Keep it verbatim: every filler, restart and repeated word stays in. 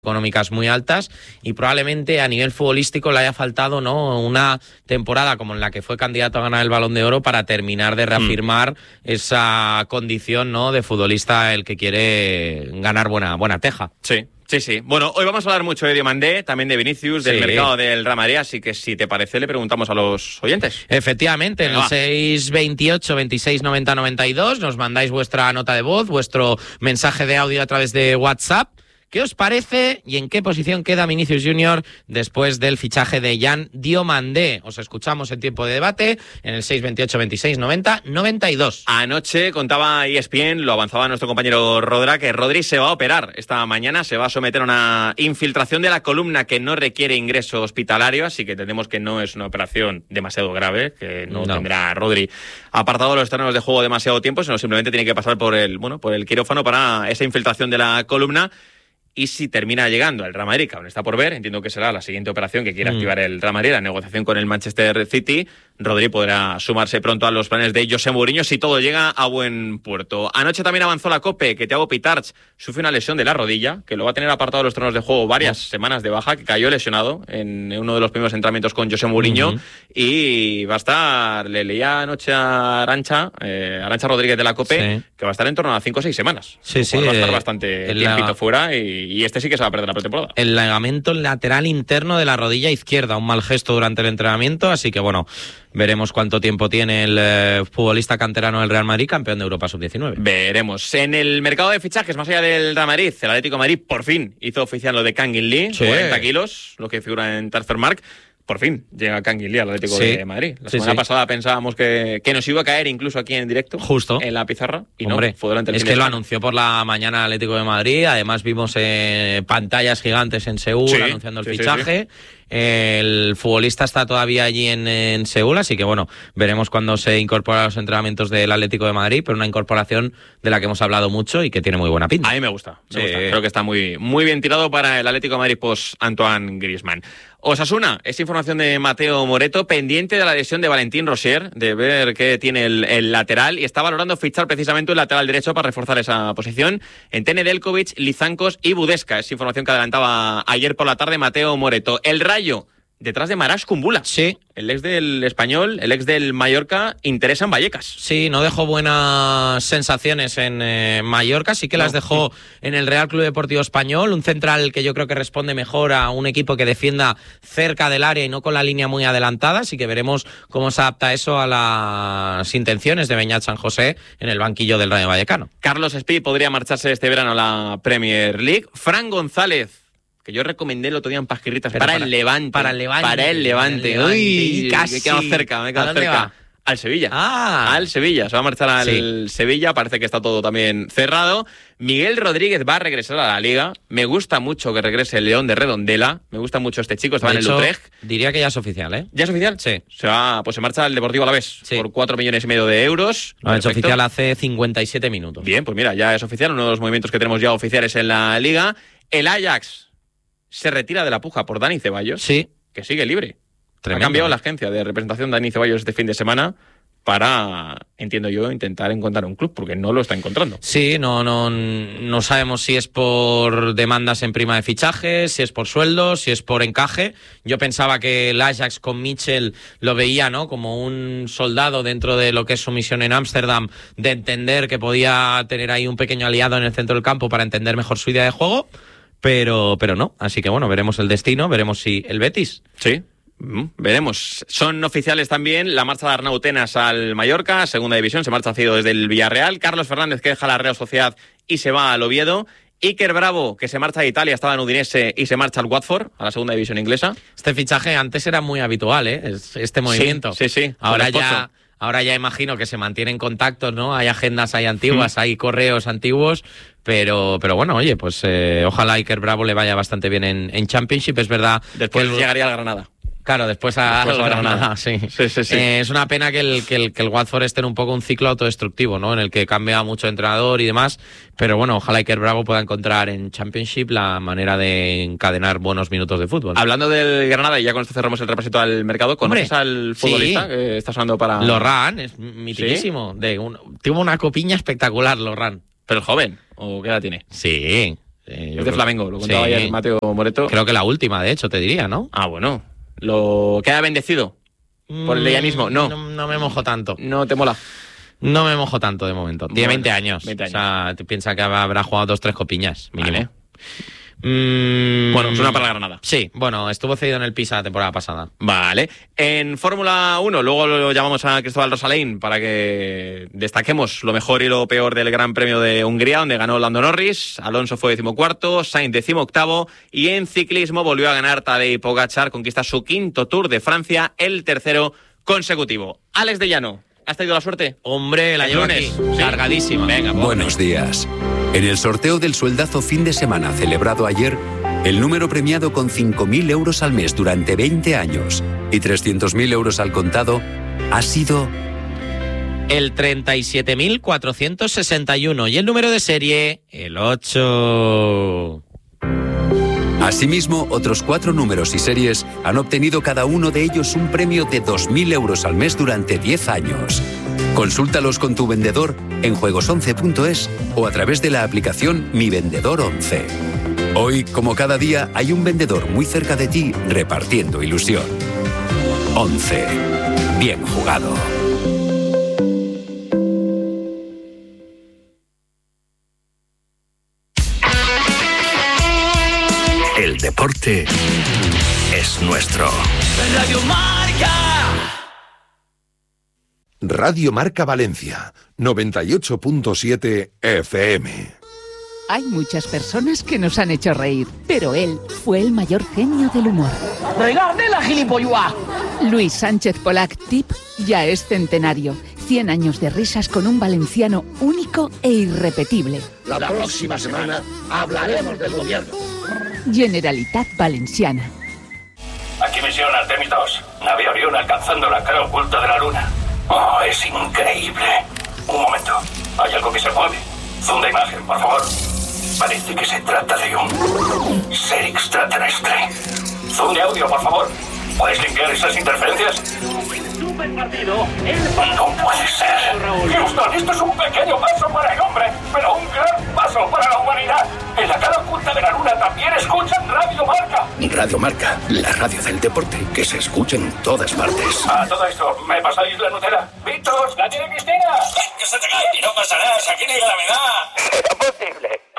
económicas muy altas y probablemente a nivel futbolístico le haya faltado, ¿no?, una temporada como en la que fue candidato a ganar el Balón de Oro para terminar de reafirmar mm. esa condición, ¿no?, de futbolista el que quiere ganar buena, buena teja. Sí. Sí, sí. Bueno, hoy vamos a hablar mucho de Diomandé, también de Vinicius, del sí. mercado del Real Madrid, así que si te parece le preguntamos a los oyentes. Efectivamente, en el seis veintiocho, veintiséis, noventa, noventa y dos nos mandáis vuestra nota de voz, vuestro mensaje de audio a través de WhatsApp. ¿Qué os parece y en qué posición queda Vinicius Junior después del fichaje de Jan Diomandé? Os escuchamos en tiempo de debate en el seis veintiocho, veintiséis, noventa, noventa y dos. Anoche contaba E S P N, lo avanzaba nuestro compañero Rodra, que Rodri se va a operar esta mañana, se va a someter a una infiltración de la columna que no requiere ingreso hospitalario, así que entendemos que no es una operación demasiado grave, que no, no. tendrá Rodri apartado de los terrenos de juego demasiado tiempo, sino simplemente tiene que pasar por el, bueno, por el quirófano para esa infiltración de la columna. Y si termina llegando al Real Madrid, que aún está por ver, entiendo que será la siguiente operación que quiera mm. activar el Real Madrid, la negociación con el Manchester City, Rodri podrá sumarse pronto a los planes de José Mourinho si todo llega a buen puerto. Anoche también avanzó la COPE que Thiago Pitarch sufre una lesión de la rodilla, que lo va a tener apartado de los terrenos de juego varias oh. semanas de baja, que cayó lesionado en uno de los primeros entrenamientos con José Mourinho, mm-hmm. y va a estar, le leía anoche a Arantxa, eh, Arantxa Rodríguez de la COPE, sí. que va a estar en torno a cinco o seis semanas. Sí, sí. Va a estar eh, bastante tiempito la... fuera y y este sí que se va a perder la pretemporada. El ligamento lateral interno de la rodilla izquierda, un mal gesto durante el entrenamiento, así que bueno, veremos cuánto tiempo tiene el eh, futbolista canterano del Real Madrid, campeón de Europa sub diecinueve. Veremos. En el mercado de fichajes, más allá del Real Madrid, el Atlético de Madrid por fin hizo oficial lo de Kangin Lee, sí. cuarenta kilos, lo que figura en Transfermarkt. Por fin llega Kangin Lee al Atlético sí. de Madrid. La sí, semana sí. pasada pensábamos que, que nos iba a caer incluso aquí en directo. Justo. En la pizarra. Y Hombre, no, fue durante el es fin que de lo semana. anunció por la mañana el Atlético de Madrid. Además vimos eh, pantallas gigantes en Seúl sí, anunciando el sí, fichaje. Sí, sí. El futbolista está todavía allí en, en Seúl, así que bueno, veremos cuándo se incorpora a los entrenamientos del Atlético de Madrid, pero una incorporación de la que hemos hablado mucho y que tiene muy buena pinta. A mí me gusta, me sí. gusta. Creo que está muy, muy bien tirado para el Atlético de Madrid post Antoine Griezmann. Osasuna, es información de Mateo Moreto, pendiente de la lesión de Valentín Rosier, de ver qué tiene el, el lateral, y está valorando fichar precisamente un lateral derecho para reforzar esa posición en Nedeljkovic, Lizankos y Budesca. Es información que adelantaba ayer por la tarde Mateo Moreto. El Rayo, detrás de Marash Kumbula. Sí. El ex del Español, el ex del Mallorca, interesa en Vallecas. Sí, no dejó buenas sensaciones en eh, Mallorca, sí que no. las dejó en el Real Club Deportivo Español, un central que yo creo que responde mejor a un equipo que defienda cerca del área y no con la línea muy adelantada, así que veremos cómo se adapta eso a las intenciones de Beñat San José en el banquillo del Rayo Vallecano. Carlos Speed podría marcharse este verano a la Premier League. Fran González, que yo recomendé el otro día en Pasquirritas para, para el Levante. Para el Levante. Para el Levante. Para el Levante. Uy, casi. Me he quedado cerca, me he quedado cerca. Va? Al Sevilla. Ah. Al Sevilla. Se va a marchar al sí. Sevilla. Parece que está todo también cerrado. Miguel Rodríguez va a regresar a la Liga. Me gusta mucho que regrese el León de Redondela. Me gusta mucho este chico. Estaba de en hecho, el Utrecht. Diría que ya es oficial, ¿eh? ¿Ya es oficial? Sí. Se va, pues se marcha al Deportivo Alavés sí. por cuatro millones y medio de euros. Lo ha hecho oficial hace cincuenta y siete minutos. Bien, pues mira, ya es oficial. Uno de los movimientos que tenemos ya oficiales en la Liga. El Ajax se retira de la puja por Dani Ceballos, sí. que sigue libre. Tremendo, ha cambiado ¿eh? la agencia de representación de Dani Ceballos este fin de semana para, entiendo yo, intentar encontrar un club, porque no lo está encontrando. Sí, no, no, no sabemos si es por demandas en prima de fichajes, si es por sueldos, si es por encaje. Yo pensaba que el Ajax con Mitchell lo veía, ¿no?, como un soldado dentro de lo que es su misión en Ámsterdam, de entender que podía tener ahí un pequeño aliado en el centro del campo para entender mejor su idea de juego. Pero, pero no, así que bueno, veremos el destino, veremos si el Betis. Sí, mm, veremos. Son oficiales también la marcha de Arnau Tenas al Mallorca, segunda división, se marcha cedido desde el Villarreal. Carlos Fernández, que deja la Real Sociedad y se va al Oviedo. Iker Bravo, que se marcha de Italia, estaba en Udinese y se marcha al Watford, a la segunda división inglesa. Este fichaje antes era muy habitual, ¿eh? Este movimiento. Sí, sí, sí. Ahora ya... Ahora ya imagino que se mantienen contactos, ¿no? Hay agendas ahí antiguas, mm. hay correos antiguos, pero pero bueno, oye, pues eh, ojalá Iker Bravo le vaya bastante bien en, en Championship, es verdad. Después que llegaría al Granada. Claro, después a, después a Granada, Granada. sí. Sí, sí, sí. Eh, es una pena que el, que, el, que el Watford esté en un poco un ciclo autodestructivo, ¿no? En el que cambia mucho entrenador y demás, pero bueno, ojalá Iker Bravo pueda encontrar en Championship la manera de encadenar buenos minutos de fútbol. Hablando del Granada, y ya con esto cerramos el repasito al mercado, ¿conoces Hombre, al futbolista sí. que está sonando para...? Lorran, es mitiquísimo. ¿Sí? De un, tuvo una copiña espectacular, Lorran. ¿Pero el joven? ¿O qué edad tiene? Sí, Eh, es de Flamengo, lo contaba sí. ayer Mateo Moreto. Creo que la última, de hecho, te diría, ¿no? Ah, bueno. ¿Lo queda bendecido por el leyanismo? No. no. No me mojo tanto. ¿No te mola? No me mojo tanto de momento. Tiene Bueno, veinte años. veinte años. O sea, te piensa que habrá jugado dos, tres copiñas, mínimo. Vale. Mm, Bueno, suena para la Granada. Sí, bueno, estuvo cedido en el Pisa la temporada pasada. Vale. En Fórmula uno, luego lo llamamos a Cristóbal Rosalain para que destaquemos lo mejor y lo peor del Gran Premio de Hungría, donde ganó Lando Norris, Alonso fue decimocuarto, Sainz decimoctavo, y en ciclismo volvió a ganar Tadej Pogačar, conquista su quinto Tour de Francia, el tercero consecutivo. Alex de Llano, ¿has tenido la suerte? Hombre, la El llevo lunes. aquí, Sí. cargadísima. Venga, pues. Buenos días. En el sorteo del sueldazo fin de semana celebrado ayer, el número premiado con cinco mil euros al mes durante veinte años y trescientos mil euros al contado ha sido El treinta y siete mil cuatrocientos sesenta y uno y el número de serie, el ocho. Asimismo, otros cuatro números y series han obtenido cada uno de ellos un premio de dos mil euros al mes durante diez años. Consúltalos con tu vendedor en juegos once punto es o a través de la aplicación Mi Vendedor once. Hoy, como cada día, hay un vendedor muy cerca de ti repartiendo ilusión. once. Bien jugado. El deporte es nuestro. Radio Marca. Radio Marca Valencia, noventa y ocho punto siete F M. Hay muchas personas que nos han hecho reír, pero él fue el mayor genio del humor. ¡Regarde la gilipollua! Luis Sánchez Polac, Tip, ya es centenario. cien años de risas con un valenciano único e irrepetible. La próxima semana hablaremos del gobierno. Generalitat Valenciana. Aquí misión Artemis dos. Nave Orión alcanzando la cara oculta de la luna. Oh, es increíble. Un momento. Hay algo que se mueve. Zoom de imagen, por favor. Parece que se trata de un ser extraterrestre. Zoom de audio, por favor. ¿Puedes limpiar esas interferencias? Super partido. No puede ser. Houston, esto es un pequeño paso para el hombre, pero un gran paso para la humanidad. En la cara oculta de la luna también escuchan Radio Marca. Radio Marca, la radio del deporte que se escucha en todas partes. A todo esto, ¿me pasáis la Nutella? ¡Víctor! ¡La tiene Cristina! ¡Que se te cae! Y no pasa nada, si aquí no hay gravedad. ¡Es posible!